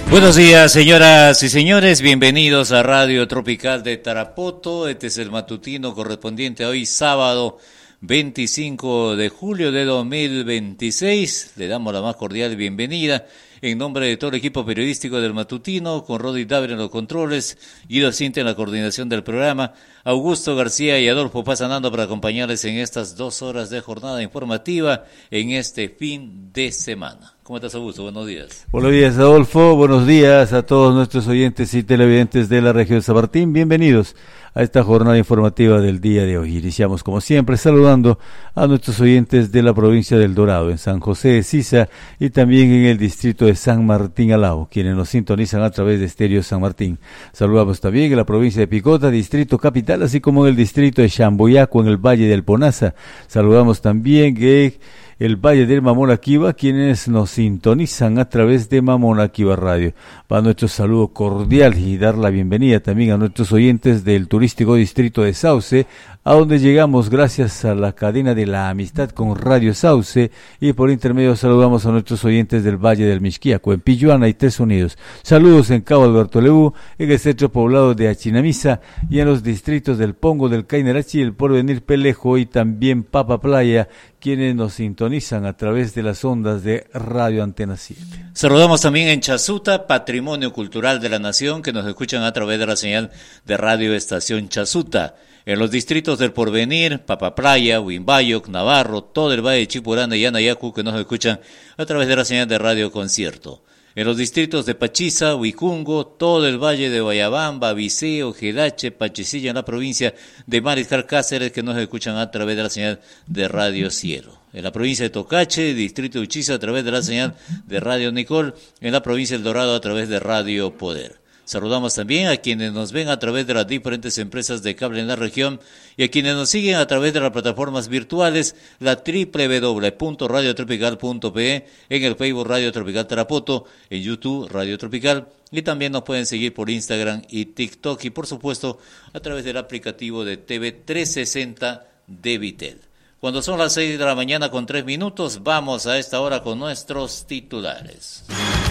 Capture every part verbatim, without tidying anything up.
Buenos días, señoras y señores, bienvenidos a Radio Tropical de Tarapoto. Este es el matutino correspondiente a hoy, sábado veinticinco de julio de dos mil veintiséis. Le damos la más cordial bienvenida en nombre de todo el equipo periodístico del matutino, con Rodi Daver en los controles, Guido Cinta en la coordinación del programa, Augusto García y Adolfo Pasanando para acompañarles en estas dos horas de jornada informativa en este fin de semana. ¿Cómo estás, Augusto? Buenos días. Buenos días, Adolfo. Buenos días a todos nuestros oyentes y televidentes de la región de San Martín. Bienvenidos a esta jornada informativa del día de hoy. Iniciamos, como siempre, saludando a nuestros oyentes de la provincia del Dorado, en San José de Sisa y también en el distrito de San Martín Alao, quienes nos sintonizan a través de Estéreo San Martín. Saludamos también en la provincia de Picota, distrito capital, así como en el distrito de Chamboyaco, en el Valle del Ponaza. Saludamos también que el Valle del Mamonaquiba, quienes nos sintonizan a través de Mamonaquiba Radio. Va nuestro saludo cordial y dar la bienvenida también a nuestros oyentes del turístico distrito de Sauce, a donde llegamos gracias a la cadena de la amistad con Radio Sauce, y por intermedio saludamos a nuestros oyentes del Valle del Mixquiaco, en Pilluana y Tres Unidos. Saludos en Cabo Alberto Leú, en el centro poblado de Achinamisa y en los distritos del Pongo, del Cainarachi, el Porvenir Pelejo y también Papa Playa, quienes nos sintonizan a través de las ondas de Radio Antena siete. Saludamos también en Chasuta, Patrimonio Cultural de la Nación, que nos escuchan a través de la señal de Radio Estación Chasuta. En los distritos del Porvenir, Papa Playa, Huimbayoc, Navarro, todo el Valle de Chipurana y Anayacu, que nos escuchan a través de la señal de Radio Concierto. En los distritos de Pachiza, Huicungo, todo el Valle de Guayabamba, Viseo, Jelache, Pachecilla, en la provincia de Mariscal Cáceres, que nos escuchan a través de la señal de Radio Cielo. En la provincia de Tocache, distrito de Uchiza, a través de la señal de Radio Nicol. En la provincia del Dorado, a través de Radio Poder. Saludamos también a quienes nos ven a través de las diferentes empresas de cable en la región y a quienes nos siguen a través de las plataformas virtuales, la doble u doble u doble u punto radio tropical punto pe, en el Facebook Radio Tropical Tarapoto, en YouTube Radio Tropical, y también nos pueden seguir por Instagram y TikTok y por supuesto a través del aplicativo de T V trescientos sesenta de Vitel. Cuando son las seis de la mañana con tres minutos, vamos a esta hora con nuestros titulares.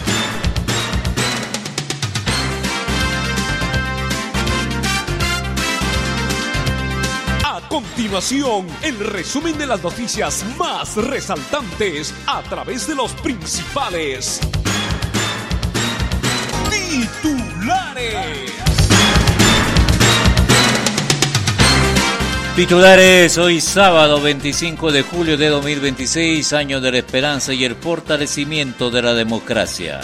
A continuación, el resumen de las noticias más resaltantes a través de los principales titulares. Titulares hoy sábado veinticinco de julio de dos mil veintiséis, año de la esperanza y el fortalecimiento de la democracia.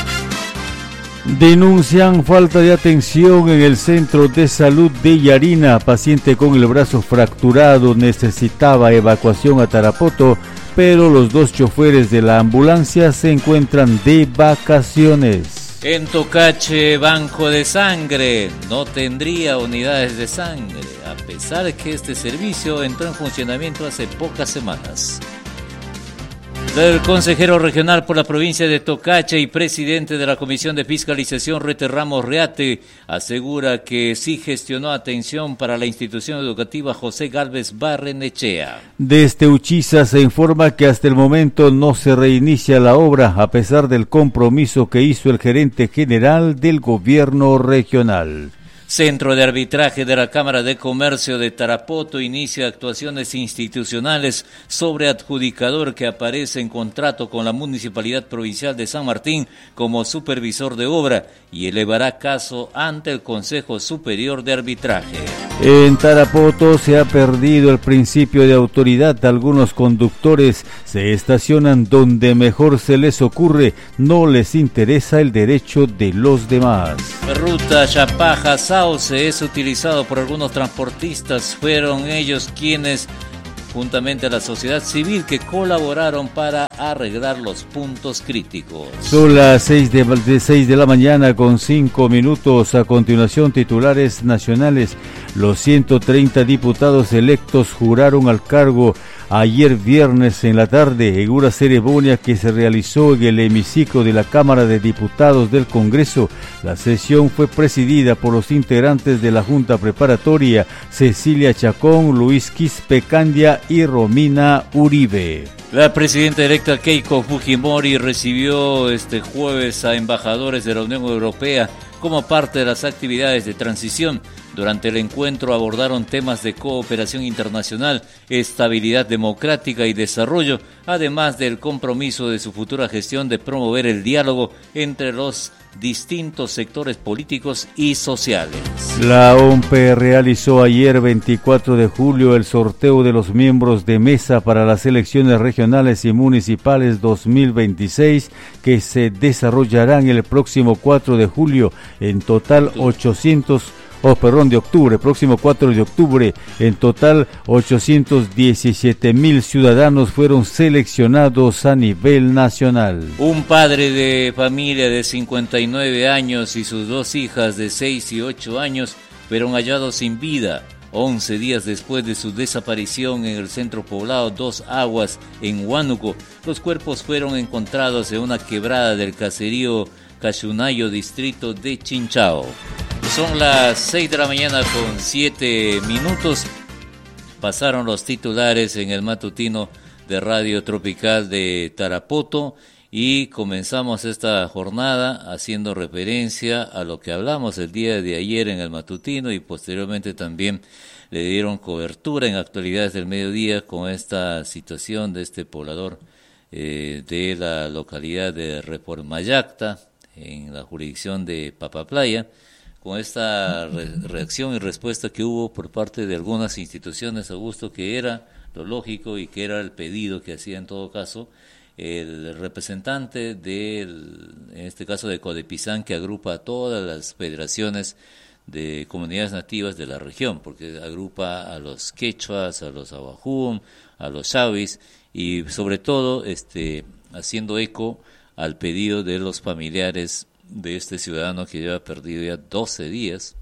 Denuncian falta de atención en el centro de salud de Yarina. Paciente con el brazo fracturado necesitaba evacuación a Tarapoto, pero los dos choferes de la ambulancia se encuentran de vacaciones. En Tocache, banco de sangre. No tendría unidades de sangre, a pesar de que este servicio entró en funcionamiento hace pocas semanas. El consejero regional por la provincia de Tocache y presidente de la Comisión de Fiscalización, Rete Ramos Reate, asegura que sí gestionó atención para la institución educativa José Gálvez Barrenechea. Desde Uchiza se informa que hasta el momento no se reinicia la obra, a pesar del compromiso que hizo el gerente general del gobierno regional. Centro de Arbitraje de la Cámara de Comercio de Tarapoto inicia actuaciones institucionales sobre adjudicador que aparece en contrato con la Municipalidad Provincial de San Martín como supervisor de obra y elevará caso ante el Consejo Superior de Arbitraje. En Tarapoto se ha perdido el principio de autoridad. Algunos conductores se estacionan donde mejor se les ocurre, no les interesa el derecho de los demás. Ruta Chapaja-Sauce es utilizado por algunos transportistas. Fueron ellos quienes, juntamente a la sociedad civil, que colaboraron para arreglar los puntos críticos. Son las seis de, de, seis de la mañana con cinco minutos. A continuación, titulares nacionales. Los ciento treinta diputados electos juraron al cargo ayer viernes en la tarde en una ceremonia que se realizó en el hemiciclo de la Cámara de Diputados del Congreso. La sesión fue presidida por los integrantes de la Junta Preparatoria, Cecilia Chacón, Luis Quispe Candia y Romina Uribe. La presidenta electa Keiko Fujimori recibió este jueves a embajadores de la Unión Europea como parte de las actividades de transición. Durante el encuentro abordaron temas de cooperación internacional, estabilidad democrática y desarrollo, además del compromiso de su futura gestión de promover el diálogo entre los distintos sectores políticos y sociales. La O M P E realizó ayer veinticuatro de julio el sorteo de los miembros de mesa para las elecciones regionales y municipales dos mil veintiséis que se desarrollarán el próximo cuatro de julio. En total ochocientos Oh, perdón, de octubre, próximo cuatro de octubre, en total ochocientos diecisiete mil ciudadanos fueron seleccionados a nivel nacional. Un padre de familia de cincuenta y nueve años y sus dos hijas de seis y ocho años fueron hallados sin vida once días después de su desaparición en el centro poblado Dos Aguas, en Huánuco. Los cuerpos fueron encontrados en una quebrada del caserío Cayunayo, distrito de Chinchao. Son las seis de la mañana con siete minutos. Pasaron los titulares en el matutino de Radio Tropical de Tarapoto y comenzamos esta jornada haciendo referencia a lo que hablamos el día de ayer en el matutino y posteriormente también le dieron cobertura en Actualidades del Mediodía con esta situación de este poblador eh, de la localidad de Reformayacta en la jurisdicción de Papaplaya, con esta re- reacción y respuesta que hubo por parte de algunas instituciones, Augusto, que era lo lógico y que era el pedido que hacía en todo caso el representante del, en este caso de Codepizán, que agrupa a todas las federaciones de comunidades nativas de la región, porque agrupa a los quechuas, a los ahuajún, a los chavis y sobre todo este haciendo eco al pedido de los familiares de este ciudadano que lleva perdido ya doce días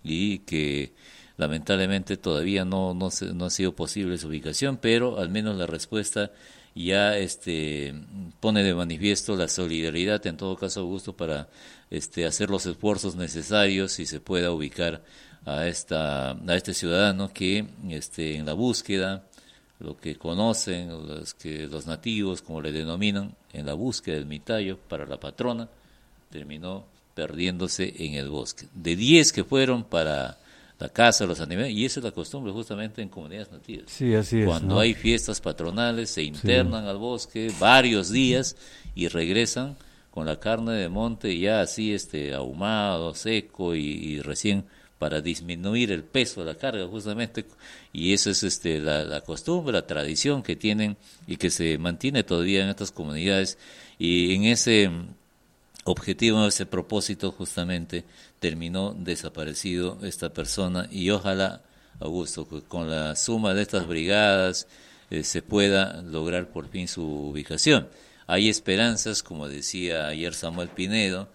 y que lamentablemente todavía no no, se, no ha sido posible su ubicación, pero al menos la respuesta ya este pone de manifiesto la solidaridad en todo caso, Augusto, para este hacer los esfuerzos necesarios y se pueda ubicar a esta a este ciudadano que este en la búsqueda, lo que conocen los que los nativos como le denominan, en la búsqueda del mitayo para la patrona, terminó perdiéndose en el bosque. De diez que fueron para la casa de los animales, y esa es la costumbre justamente en comunidades nativas. Sí, así es. Cuando ¿no? hay fiestas patronales, se internan sí. al bosque varios días y regresan con la carne de monte ya así este ahumado, seco y, y recién para disminuir el peso de la carga justamente, y eso es este la, la costumbre, la tradición que tienen y que se mantiene todavía en estas comunidades, y en ese objetivo, ese propósito justamente terminó desaparecido esta persona, y ojalá, Augusto, con la suma de estas brigadas eh, se pueda lograr por fin su ubicación. Hay esperanzas, como decía ayer Samuel Pinedo,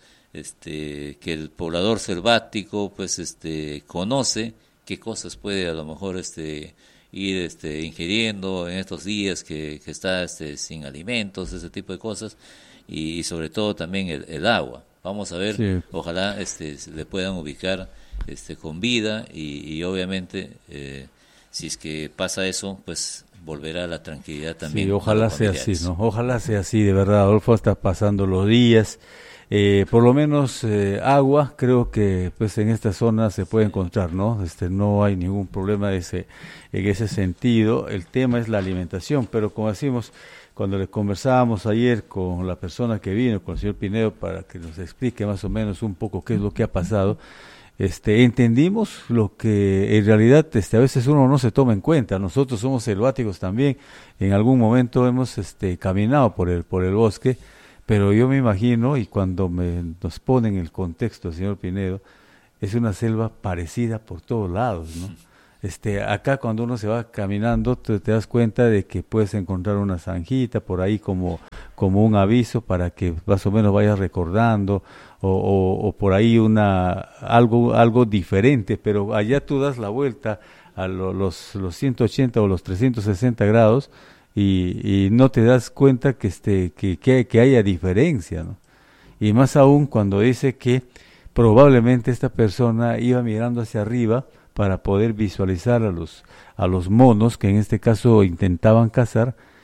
este que el poblador selvático pues este conoce qué cosas puede a lo mejor este ir este ingiriendo en estos días que, que está este sin alimentos, ese tipo de cosas, y, y sobre todo también el, el agua. Vamos a ver, sí. Ojalá este le puedan ubicar este con vida y, y obviamente eh, si es que pasa eso, pues volverá la tranquilidad también. Sí, ojalá sea así, ¿no? Ojalá sea así, de verdad. Adolfo, está pasando los días. Eh, por lo menos eh, agua, creo que pues en esta zona se puede encontrar, ¿no? Este, no hay ningún problema de ese, en ese sentido. El tema es la alimentación, pero como decimos, cuando le conversábamos ayer con la persona que vino, con el señor Pinedo, para que nos explique más o menos un poco qué es lo que ha pasado, este, entendimos lo que en realidad este, a veces uno no se toma en cuenta. Nosotros somos selváticos también, en algún momento hemos este, caminado por el, por el bosque, pero yo me imagino, y cuando me, nos ponen el contexto, señor Pinedo, es una selva parecida por todos lados, ¿no? Este, acá cuando uno se va caminando, te, te das cuenta de que puedes encontrar una zanjita por ahí como, como un aviso para que más o menos vayas recordando, o, o, o por ahí una algo algo diferente, pero allá tú das la vuelta a lo, los, los ciento ochenta o los trescientos sesenta grados, Y, y no te das cuenta que este que, que, que haya diferencia, ¿no? Y más aún cuando dice que probablemente esta persona iba mirando hacia arriba para poder visualizar a los a los monos que en este caso intentaban cazar,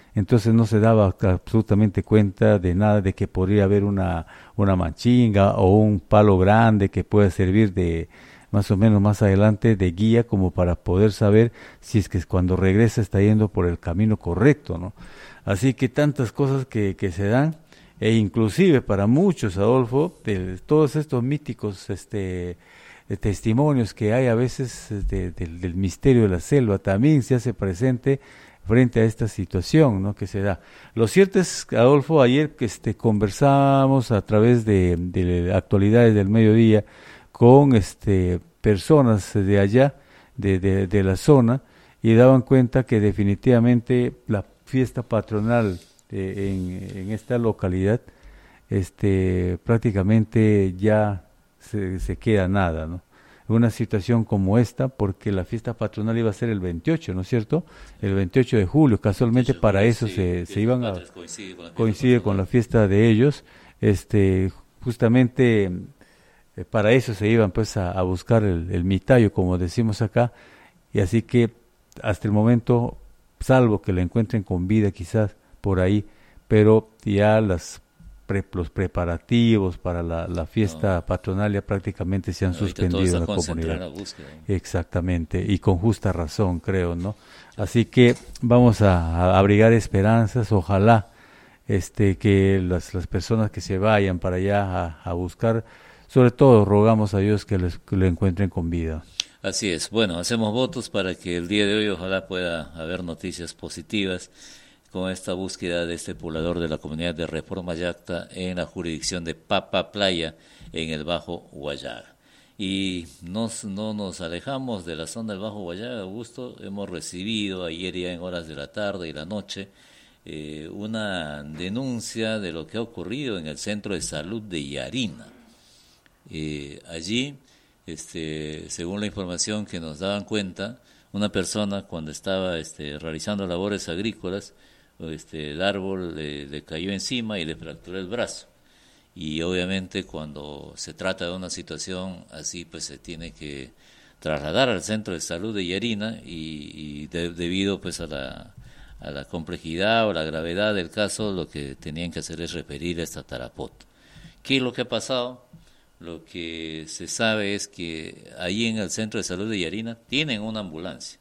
entonces no se daba absolutamente cuenta de nada, de que podría haber una, una manchinga o un palo grande que pueda servir de más o menos más adelante de guía, como para poder saber si es que cuando regresa está yendo por el camino correcto, ¿no? Así que tantas cosas que, que se dan, e inclusive para muchos, Adolfo, de todos estos míticos este de testimonios que hay a veces de, de, del misterio de la selva, también se hace presente frente a esta situación, ¿no?, que se da. Lo cierto es, Adolfo, ayer que este conversábamos a través de, de actualidades del mediodía con este personas de allá, de, de, de la zona, y daban cuenta que definitivamente la fiesta patronal eh, en, en esta localidad este prácticamente ya se, se queda nada, ¿no? Una situación como esta, porque la fiesta patronal iba a ser el veintiocho, ¿no es cierto? El veintiocho de julio, casualmente para eso se, se iban a coincide con la, coincide con la fiesta de ellos, este justamente eh, para eso se iban pues a, a buscar el, el mitayo, como decimos acá, y así que hasta el momento, salvo que lo encuentren con vida quizás por ahí, pero ya las Pre, los preparativos para la, la fiesta no. patronal ya prácticamente se han Ahorita suspendido en la comunidad. Exactamente, y con justa razón, creo, ¿no? Así que vamos a, a abrigar esperanzas, ojalá este que las, las personas que se vayan para allá a, a buscar, sobre todo rogamos a Dios que, les, que lo encuentren con vida. Así es, bueno, hacemos votos para que el día de hoy ojalá pueda haber noticias positivas con esta búsqueda de este poblador de la comunidad de Reforma Yacta en la jurisdicción de Papa Playa, en el Bajo Guayaga. Y nos, no nos alejamos de la zona del Bajo Guayaga, Augusto. Hemos recibido ayer ya en horas de la tarde y la noche eh, una denuncia de lo que ha ocurrido en el Centro de Salud de Yarina. Eh, allí, este, según la información que nos daban cuenta, una persona cuando estaba este, realizando labores agrícolas, Este, el árbol le, le cayó encima y le fracturó el brazo, y obviamente cuando se trata de una situación así pues se tiene que trasladar al centro de salud de Yarina y, y de, debido pues a la, a la complejidad o la gravedad del caso, lo que tenían que hacer es referir hasta Tarapoto. ¿Qué es lo que ha pasado? Lo que se sabe es que ahí en el centro de salud de Yarina tienen una ambulancia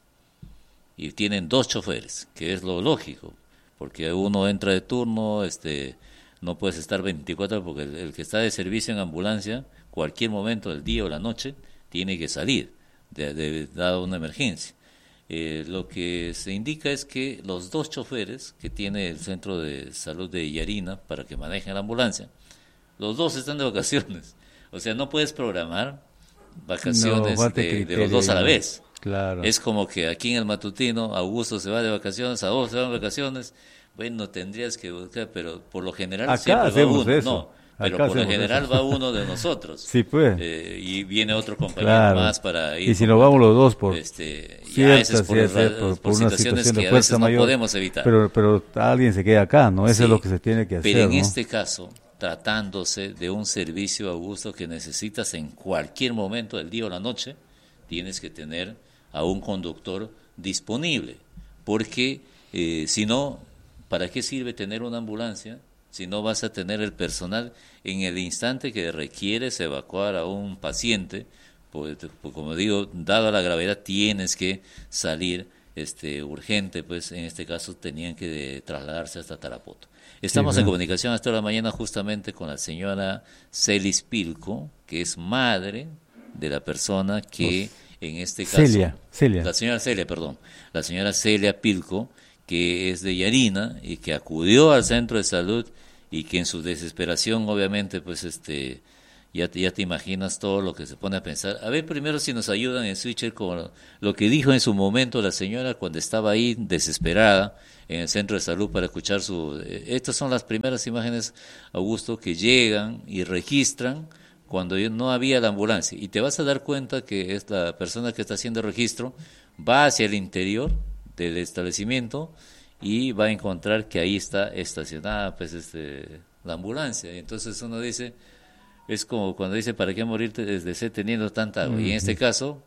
y tienen dos choferes, que es lo lógico, porque uno entra de turno, este, no puedes estar veinticuatro horas, porque el, el que está de servicio en ambulancia, cualquier momento del día o la noche, tiene que salir, de, de, dado una emergencia. Eh, lo que se indica es que los dos choferes que tiene el centro de salud de Yarina para que manejen la ambulancia, los dos están de vacaciones. O sea, no puedes programar vacaciones no, de, de los dos a la vez. Claro. Es como que aquí en el matutino Augusto se va de vacaciones, Adolfo se va de vacaciones, bueno, tendrías que buscar, pero por lo general acá siempre va uno, eso. no, pero acá por lo general eso. va uno de nosotros. Sí, pues. Eh, y viene otro compañero claro. más para ir. Y si nos vamos los dos por este, ciertas, ya por, sí, por, por, por una situaciones situación que de a fuerza veces mayor, no podemos evitar. Pero, pero alguien se queda acá, ¿no? Eso sí, es lo que se tiene que hacer, pero en ¿no? este caso, tratándose de un servicio, Augusto, que necesitas en cualquier momento del día o la noche, tienes que tener a un conductor disponible, porque eh, si no, ¿para qué sirve tener una ambulancia si no vas a tener el personal en el instante que requieres evacuar a un paciente? Pues, pues como digo, dado la gravedad, tienes que salir este urgente, pues en este caso tenían que de, trasladarse hasta Tarapoto. Estamos sí, en comunicación hasta la mañana justamente con la señora Celis Pilco, que es madre de la persona que... Uf. En este caso, Celia, Celia. la señora Celia, perdón, la señora Celia Pilco, que es de Yarina y que acudió al centro de salud y que en su desesperación, obviamente, pues este, ya te, ya te imaginas todo lo que se pone a pensar. A ver, primero si nos ayudan en Switcher con lo que dijo en su momento la señora cuando estaba ahí desesperada en el centro de salud para escuchar su... Estas son las primeras imágenes, Augusto, que llegan y registran cuando no había la ambulancia, y te vas a dar cuenta que es la persona que está haciendo el registro, va hacia el interior del establecimiento y va a encontrar que ahí está estacionada pues este la ambulancia, y entonces uno dice, es como cuando dice, ¿para qué morirte desde sed teniendo tanta agua? Uh-huh. Y en este caso,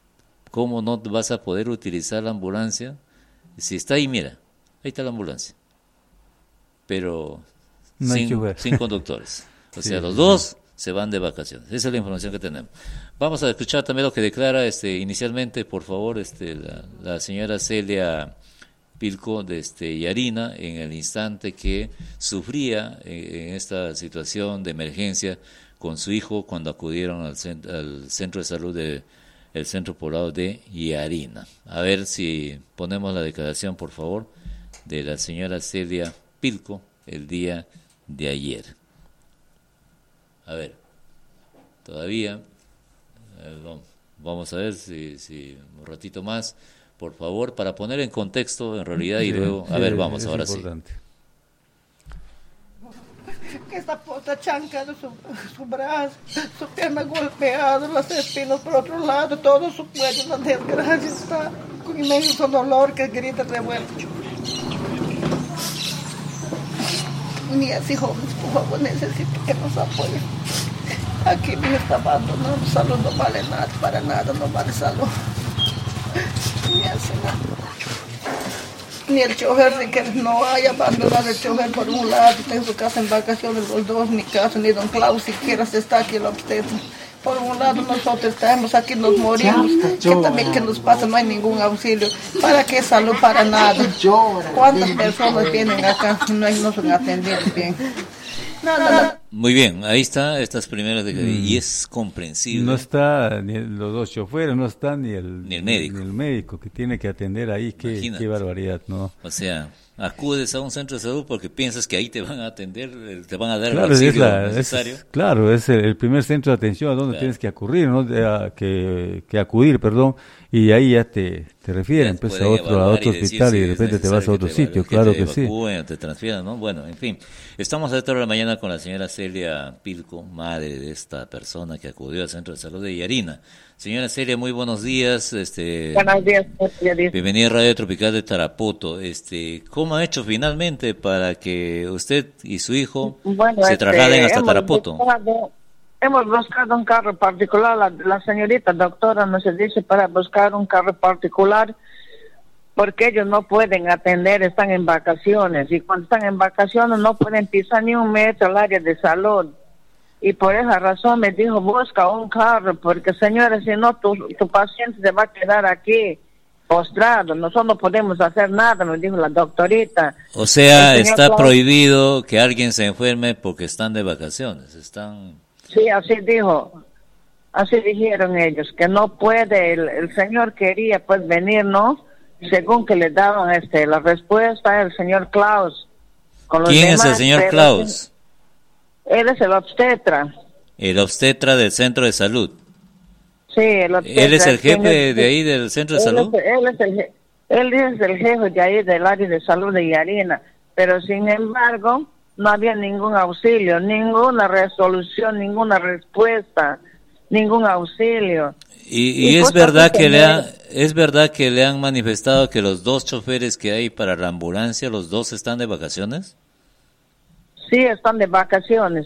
¿cómo no vas a poder utilizar la ambulancia? Si está ahí, mira, ahí está la ambulancia, pero no sin, sin conductores. O sea, sí, los dos se van de vacaciones. Esa es la información que tenemos. Vamos a escuchar también lo que declara este inicialmente, por favor, este la, la señora Celia Pilco de este Yarina, en el instante que sufría en, en esta situación de emergencia con su hijo cuando acudieron al, cent- al centro de salud de el centro poblado de Yarina. A ver si ponemos la declaración, por favor, de la señora Celia Pilco el día de ayer. A ver, todavía eh, vamos a ver si, si un ratito más, por favor, para poner en contexto en realidad y luego, a ver, vamos, ahora sí. Que esta puta chancada su, su brazo, su pierna golpeada, las espinas por otro lado, todo su cuello, la desgracia está con inmenso dolor que grita revuelto. Ni así, jóvenes, por favor, necesito que nos apoyen. Aquí me está abandonando, salud no vale nada, para nada no vale salud. Ni así nada. Ni el chofer, ni que no haya abandonado el chofer por un lado, está en su casa en vacaciones los dos, ni caso, ni don Klaus siquiera se está aquí el obstetra. Por un lado nosotros estamos aquí, nos morimos, que también que nos pasa, no hay ningún auxilio. ¿Para qué salud? Para nada. ¿Cuántas personas vienen acá y no, no son atendidas bien? Nada, nada. Muy bien, ahí está estas primeras de mm. y es comprensible. No está ni los dos choferes, no está ni el, ni el médico, ni el médico que tiene que atender ahí, qué, qué barbaridad, ¿no? O sea, acudes a un centro de salud porque piensas que ahí te van a atender, te van a dar claro, el auxilio es la, necesario. Es, claro, es el, el primer centro de atención a donde claro. tienes que acudir, ¿no? De, a, que, que acudir, perdón, y ahí ya te, te refieren pues, a otro, a otro y hospital y de repente te vas a otro sitio, que claro te que sí. Evacúen, te transfieran, ¿no? Bueno, en fin, estamos a esta hora de la mañana con la señora Celia Pilco, madre de esta persona que acudió al centro de salud de Yarina. Señora Celia, muy buenos días. Este, buenos días, días. Bienvenida a Radio Tropical de Tarapoto. Este, ¿cómo ha hecho finalmente para que usted y su hijo bueno, se este, trasladen hasta hemos Tarapoto? Buscado, hemos buscado un carro particular. La, la señorita doctora nos dice para buscar un carro particular porque ellos no pueden atender, están en vacaciones. Y cuando están en vacaciones no pueden pisar ni un metro al área de salud. Y por esa razón me dijo, busca un carro, porque señores, si no, tu, tu paciente se va a quedar aquí postrado, nosotros no podemos hacer nada, me dijo la doctorita. O sea, está Claus... prohibido que alguien se enferme porque están de vacaciones, están... Sí, así dijo, así dijeron ellos, que no puede, el, el señor quería pues venir, ¿no? Según que le daban este la respuesta, el señor Klaus. Con los ¿Quién demás, es el señor Klaus? Él es el obstetra. El obstetra del centro de salud. Sí, el obstetra. ¿Él es el jefe de ahí del centro de él salud? Es, él, es el, él es el jefe de ahí del área de salud de Yarina. Pero sin embargo, no había ningún auxilio, ninguna resolución, ninguna respuesta, ningún auxilio. Y, y, y es verdad que le han, es verdad que le han manifestado que los dos choferes que hay para la ambulancia, los dos están de vacaciones. Sí, están de vacaciones.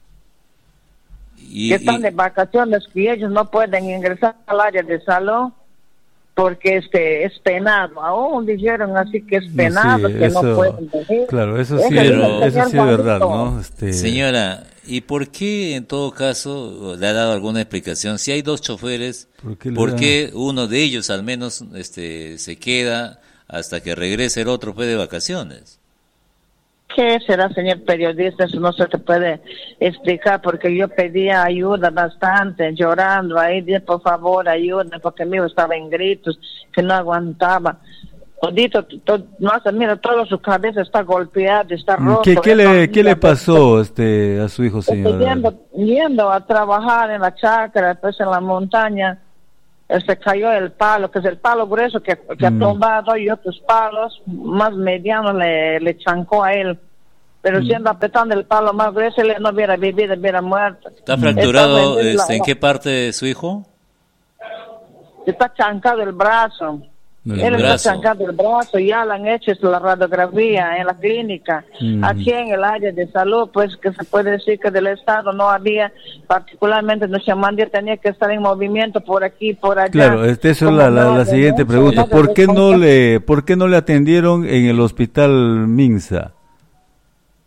Y, están y... de vacaciones que ellos no pueden ingresar al área de salud porque este es penado. Aún dijeron así que es penado, no, sí, que eso, no pueden venir. Claro, eso sí, pero, eso sí es verdad, ¿no? Este... Señora, ¿y por qué en todo caso le ha dado alguna explicación? Si hay dos choferes, ¿por qué, ¿por qué uno de ellos al menos este se queda hasta que regrese el otro pues de vacaciones? ¿Qué será, señor periodista? Eso no se te puede explicar porque yo pedía ayuda bastante, llorando ahí, dije, por favor, ayuda, porque mi hijo estaba en gritos, que no aguantaba. Todito, todo, no, mira, toda su cabeza está golpeada, está roto. ¿Qué, qué, le, ¿qué le pasó este, a su hijo, señor? Yendo, yendo a trabajar en la chacra, pues en la montaña, se cayó el palo, que es el palo grueso que, que mm. ha tumbado, y otros palos más medianos le, le chancó a él. Pero mm. siendo apretando el palo más grueso, él no hubiera vivido, hubiera muerto. ¿Está fracturado en, este, en qué parte de su hijo? Está chancado el brazo. El él brazo. está chancado el brazo, ya le han hecho la radiografía en la clínica. Mm. Aquí en el área de salud, pues que se puede decir que del Estado no había, particularmente nuestra mandia tenía que estar en movimiento por aquí, por allá. Claro, esta es la, la, la siguiente pregunta. ¿Por qué no le, por qué no le atendieron en el hospital Minsa?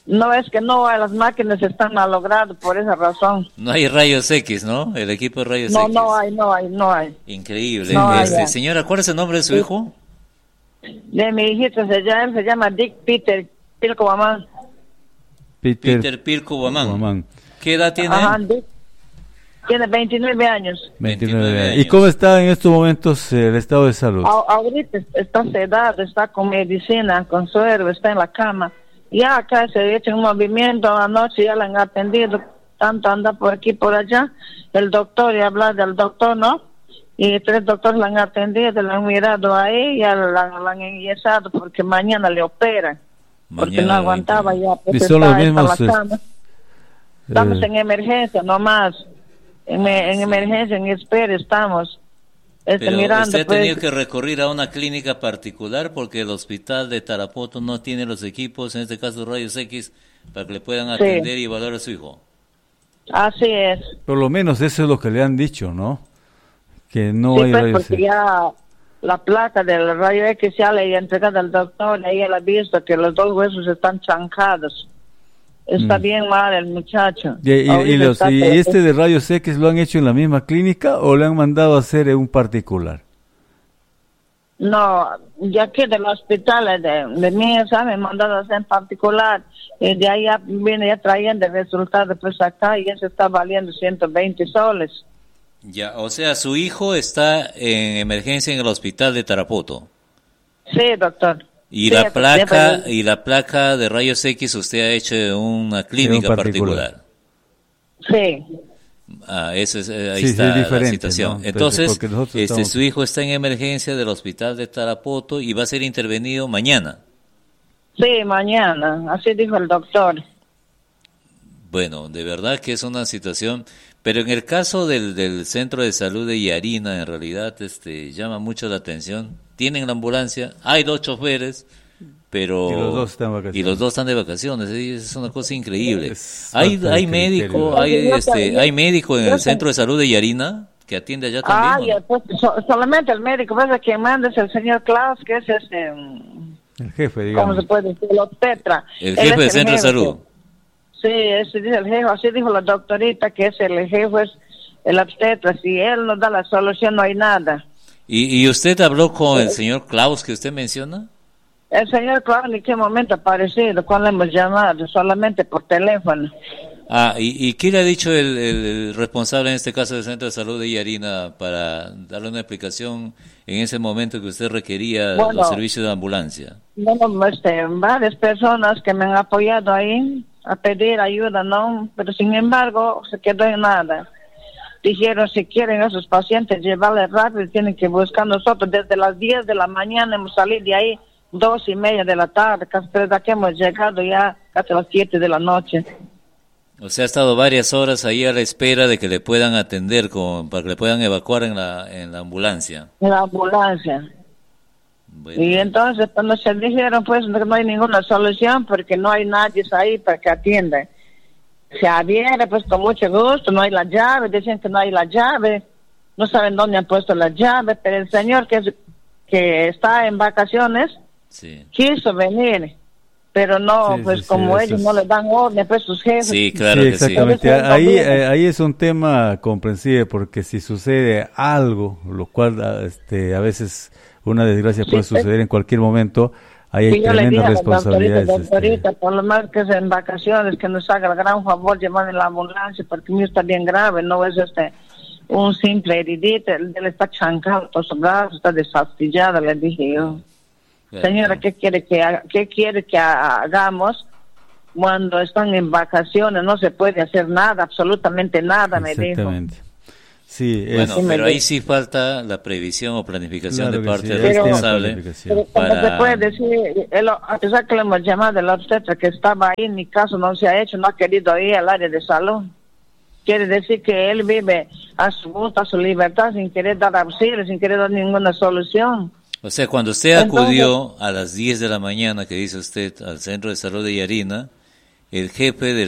No, es que no, las máquinas están malogradas por esa razón. No hay rayos X, ¿no? El equipo de rayos no, X. No, no hay, no hay, no hay. Increíble. No este, hay, señora, ¿cuál es el nombre de su sí. hijo? De mi hijito, se llama, él se llama Dick Peter Pirco Guamán. Peter, Peter Pirco Guamán. Guamán. ¿Qué edad tiene? Ajá, Dick. Tiene veintinueve años. veintinueve años. ¿Y cómo está en estos momentos el estado de salud? A, ahorita está sedado, está con medicina, con suero, está en la cama. Ya acá se ha hecho un movimiento, anoche ya la han atendido, tanto anda por aquí por allá. El doctor, y hablar del doctor, ¿no? Y tres doctores la han atendido, la han mirado ahí, ya la, la han enyesado porque mañana le operan. Mañana porque no aguantaba ya. Pues y son está, los mismos. está en la cama. Estamos eh, en emergencia nomás. En, en emergencia, en espera estamos. Este, Pero mirando, usted ha pues, tenido que recurrir a una clínica particular porque el hospital de Tarapoto no tiene los equipos, en este caso rayos X, para que le puedan atender sí. y evaluar a su hijo. Así es. Por lo menos eso es lo que le han dicho, ¿no? Que no sí, hay pues, rayos porque X. Ya la placa del rayo X ya le ha entregado al doctor, y ahí él ha visto que los dos huesos están chancados. Está mm. bien mal el muchacho. ¿Y, y, y, los, ¿Y este de rayos X lo han hecho en la misma clínica o le han mandado a hacer en un particular? No, de aquí del hospital de, de mi examen me han mandado a hacer en particular. Y de ahí ya viene ya trayendo el resultado pues acá y ya se está valiendo ciento veinte soles. Ya, o sea, su hijo está en emergencia en el hospital de Tarapoto. Sí, doctor. Y sí, la placa sí, y la placa de rayos X usted ha hecho en una clínica un particular. particular. Sí. Ah, eso es, ahí sí, está sí, es la situación. ¿no? Entonces, este estamos... su hijo está en emergencia del hospital de Tarapoto y va a ser intervenido mañana. Sí, mañana, así dijo el doctor. Bueno, de verdad que es una situación, pero en el caso del, del centro de salud de Yarina, en realidad este llama mucho la atención. Tienen la ambulancia, hay dos choferes, pero y los dos están, vacaciones. Y los dos están de vacaciones, es una cosa increíble. Es hay hay médico, hay este hay médico en el centro de salud de Yarina que atiende allá también. Ah, ya, pues, so, solamente el médico, pues, quien manda es el señor Klaus, que es este el jefe, digamos. ¿Cómo se puede decir? El obstetra. El jefe del centro de salud. Sí, ese dice el jefe, así dijo la doctorita, que es el jefe, es el obstetra. Si él nos da la solución, no hay nada. ¿Y, y usted habló con el señor Klaus que usted menciona? El señor Klaus en qué momento ha aparecido, cuando hemos llamado, solamente por teléfono. Ah, ¿y, y qué le ha dicho el, el, el responsable en este caso del Centro de Salud de Yarina para darle una explicación en ese momento que usted requería bueno, los servicios de ambulancia? Bueno, este, varias personas que me han apoyado ahí a pedir ayuda, ¿no? Pero sin embargo, se quedó en nada. Dijeron, si quieren a esos pacientes llevarles rápido, tienen que buscar nosotros. Desde las diez de la mañana hemos salido de ahí, dos y media de la tarde, casi tres de aquí hemos llegado ya casi a las siete de la noche. O sea, ha estado varias horas ahí a la espera de que le puedan atender, con, para que le puedan evacuar en la, en la ambulancia. En la ambulancia. Bueno. Y entonces cuando se dijeron, pues no hay ninguna solución porque no hay nadie ahí para que atienda. Se abriera, pues con mucho gusto, no hay la llave, dicen que no hay la llave, no saben dónde han puesto la llave, pero el señor que, es, que está en vacaciones sí. quiso venir. Pero no, sí, pues sí, como sí, ellos es... no le dan orden, pues sus jefes. Sí, claro sí, que exactamente. sí. Ahí, eh, ahí es un tema comprensible porque si sucede algo, lo cual este, a veces una desgracia sí, puede suceder en cualquier momento, ahí hay sí, tremendas responsabilidades. Doctorita, doctorita, este... por lo más que es en vacaciones, que nos haga el gran favor llevar en la ambulancia, porque mío está bien grave, no es este un simple heridito, él, él está chancado por su brazo, está desastillado, le dije yo. Señora, ¿qué quiere que haga, qué quiere que hagamos cuando están en vacaciones? No se puede hacer nada, absolutamente nada, me dijo. Exactamente. Sí, bueno, es, pero ahí sí falta la previsión o planificación claro de parte sí, del pero, responsable. Pero para... se puede decir, él, a pesar que le hemos llamado a la obstetra que estaba ahí, en mi caso no se ha hecho, no ha querido ir al área de salud. Quiere decir que él vive a su gusto, a su libertad, sin querer dar auxilio, sin querer dar ninguna solución. O sea, cuando usted acudió Entonces, a las diez de la mañana, que dice usted, al Centro de Salud de Yarina, el jefe del